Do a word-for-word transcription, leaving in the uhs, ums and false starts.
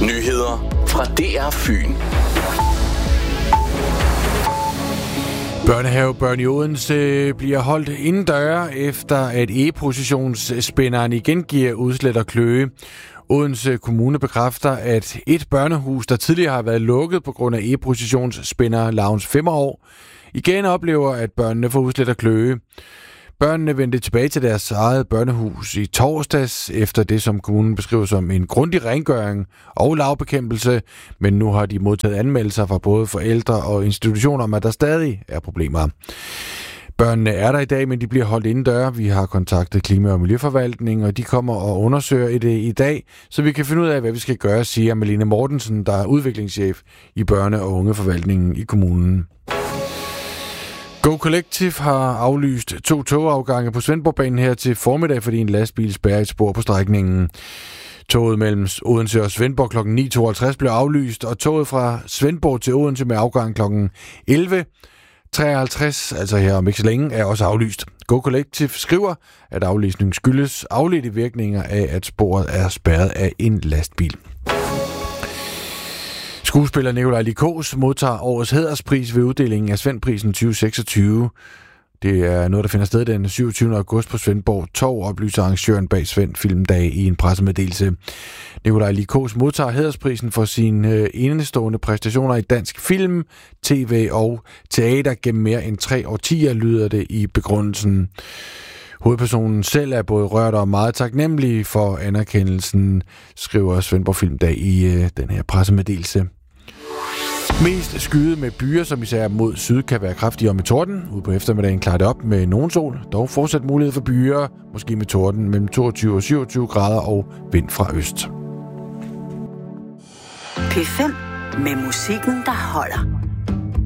Nyheder fra D R Fyn. Børnehavebørn i Odense bliver holdt indendøre, efter at egepositionsspænderen igen giver udslæt og kløe. Odense Kommune bekræfter, at et børnehus, der tidligere har været lukket på grund af egepositionsspænder Lavns fem år, igen oplever, at børnene får udslæt og kløe. Børnene vendte tilbage til deres eget børnehus i torsdags, efter det, som kommunen beskriver som en grundig rengøring og lavbekæmpelse, men nu har de modtaget anmeldelser fra både forældre og institutioner om, at der stadig er problemer. Børnene er der i dag, men de bliver holdt indendøre. Vi har kontaktet Klima- og Miljøforvaltningen, og de kommer og undersøger det i dag, så vi kan finde ud af, hvad vi skal gøre, siger Malene Mortensen, der er udviklingschef i børne- og ungeforvaltningen i kommunen. Go Collective har aflyst to togafgange på Svendborgbanen her til formiddag, fordi en lastbil spærrer et spor på strækningen. Toget mellem Odense og Svendborg klokken ni tooghalvtreds blev aflyst, og toget fra Svendborg til Odense med afgang klokken elleve treoghalvtreds, altså her om ikke så længe, er også aflyst. Go Collective skriver, at aflysningen skyldes afledte virkninger af, at sporet er spærret af en lastbil. Skuespiller Nikolaj Likos modtager årets hæderspris ved uddelingen af Svendprisen tyve seksogtyve. Det er noget, der finder sted den syvogtyvende august på Svendborg Torv, oplyser arrangøren bag Svend Filmdag i en pressemeddelelse. Nikolaj Likos modtager hædersprisen for sine enestående præstationer i dansk film, tv og teater gennem mere end tre årtier, lyder det i begrundelsen. Hovedpersonen selv er både rørt og meget taknemmelig for anerkendelsen, skriver Svendborg Filmdag i øh, den her pressemeddelelse. Mest skyde med byer, som især mod syd kan være kraftige og med torden. Ude på eftermiddagen klarer det op med nogen sol. Dog fortsat mulighed for byer, måske med torden mellem toogtyve og syvogtyve grader og vind fra øst. P fem med musikken, der holder.